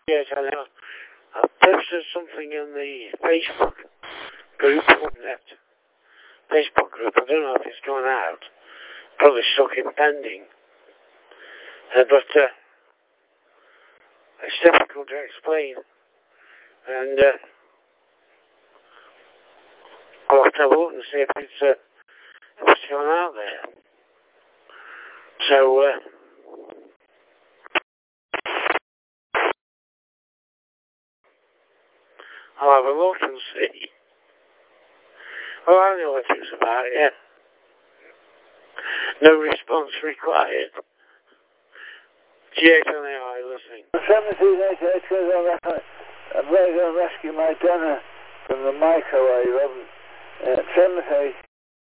Yes, I know. I posted something in the Facebook group on that Facebook group. I don't know if it's gone out. Probably stuck in pending. But it's difficult to explain. And I'll have to have a look and see if it's gone out there. So, I'll have a look and see. Well, I know what it's about, yeah. No response required. G8 on the eye, listening. 1788, I'm going to rescue my dinner from the microwave oven. 78.